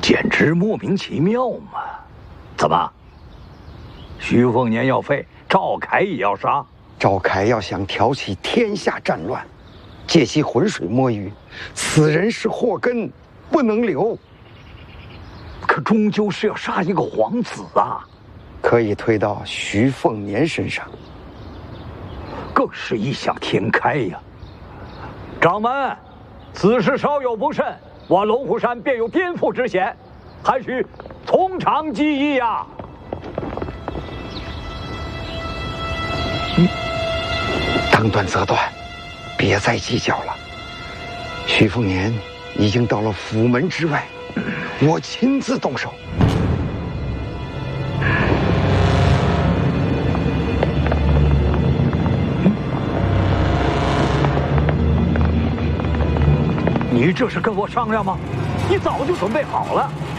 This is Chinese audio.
简直莫名其妙嘛！怎么？徐凤年要废，赵凯也要杀？ 赵凯要想挑起天下战乱，借其浑水摸鱼，此人是祸根，不能留。 可终究是要杀一个皇子啊！ 可以推到徐凤年身上， 更是异想天开呀！掌门，此事稍有不慎，我龙虎山便有颠覆之险，还需从长计议呀！ 当断则断，别再计较了。徐凤年已经到了府门之外，我亲自动手。 你这是跟我商量吗？你早就准备好了。